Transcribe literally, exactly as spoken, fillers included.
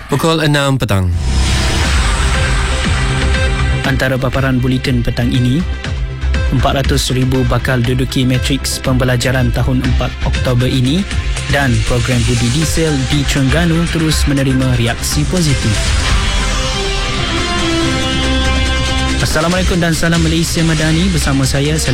Pukul enam petang. Antara paparan buletin petang ini, empat ratus ribu bakal duduki matriks pembelajaran tahun empat Oktober ini dan program budi diesel di Terengganu terus menerima reaksi positif. Assalamualaikum dan salam Malaysia Madani, bersama saya